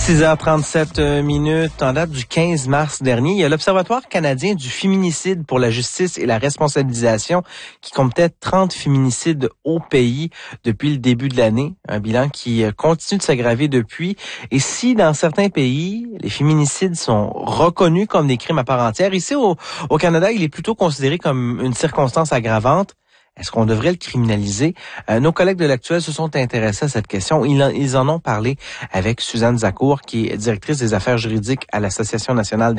6h37 minutes, en date du 15 mars dernier, il y a l'Observatoire canadien du féminicide pour la justice et la responsabilisation qui comptait 30 féminicides au pays depuis le début de l'année. Un bilan qui continue de s'aggraver depuis. Et si dans certains pays, les féminicides sont reconnus comme des crimes à part entière, ici au Canada, il est plutôt considéré comme une circonstance aggravante. Est-ce qu'on devrait le criminaliser? Nos collègues de l'Actuel se sont intéressés à cette question. Ils en ont parlé avec Suzanne Zacour, qui est directrice des affaires juridiques à l'Association nationale